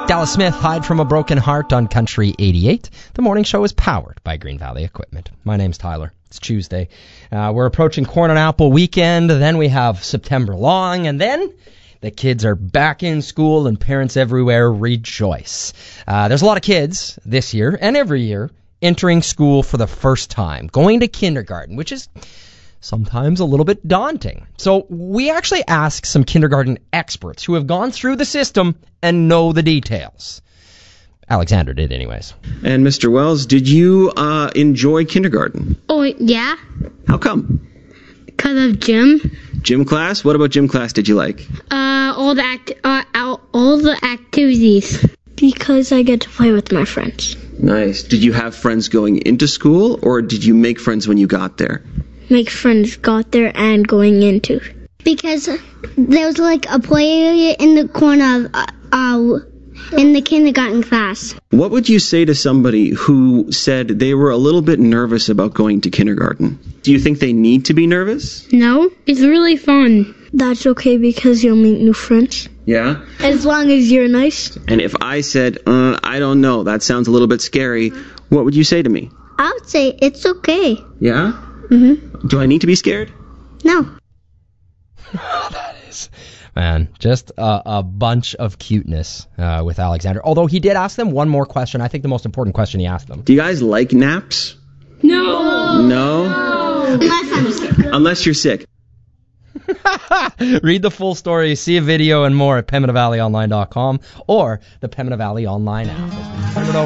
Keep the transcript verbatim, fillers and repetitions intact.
Dallas Smith, Hide from a Broken Heart on Country eighty-eight. The morning show is powered by Green Valley Equipment. My name's Tyler. It's Tuesday. Uh, we're approaching Corn and Apple weekend. Then we have September long. And then the kids are back in school and parents everywhere rejoice. Uh, there's a lot of kids this year and every year entering school for the first time, going to kindergarten, which is sometimes a little bit daunting. So we actually asked some kindergarten experts who have gone through the system and know the details. Alexander did anyways. And Mister Wells, did you uh, enjoy kindergarten? Oh, yeah. How come? Because of gym. Gym class? What about gym class did you like? Uh, all the act- uh, all the activities. Because I get to play with my friends. Nice. Did you have friends going into school, or did you make friends when you got there? Make friends got there and going into. Because there was like a play area in the corner of uh, uh, in the kindergarten class. What would you say to somebody who said they were a little bit nervous about going to kindergarten? Do you think they need to be nervous? No, it's really fun. That's okay because you'll meet new friends. Yeah? As long as you're nice. And if I said, uh, I don't know, that sounds a little bit scary, what would you say to me? I would say it's okay. Yeah? Mm-hmm. Do I need to be scared? No. That is, man, just a, a bunch of cuteness uh, with Alexander. Although he did ask them one more question. I think the most important question he asked them. Do you guys like naps? No. No? no. Unless I'm sick. Unless you're sick. Read the full story, see a video and more at Pembina Valley Online dot com or the Pembina Valley Online app.